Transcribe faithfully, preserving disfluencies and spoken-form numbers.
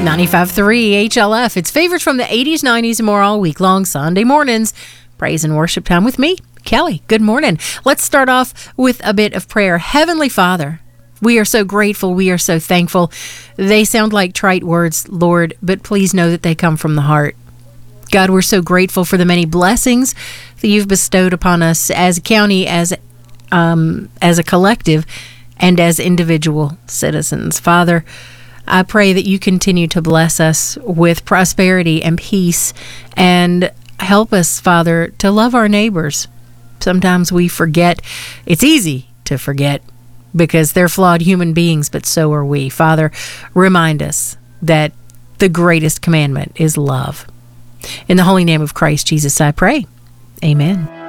ninety-five point three H L F. It's favorites from the eighties, nineties, and more all week long Sunday mornings. Praise and worship time with me, Kelly. Good morning. Let's start off with a bit of prayer. Heavenly Father, we are so grateful. We are so thankful. They sound like trite words, Lord, but please know that they come from the heart. God, we're so grateful for the many blessings that you've bestowed upon us as a county, as um, as a collective, and as individual citizens. Father, I pray that you continue to bless us with prosperity and peace, and help us, Father, to love our neighbors. Sometimes we forget. It's easy to forget because they're flawed human beings, but so are we. Father, remind us that the greatest commandment is love. In the holy name of Christ Jesus, I pray. Amen.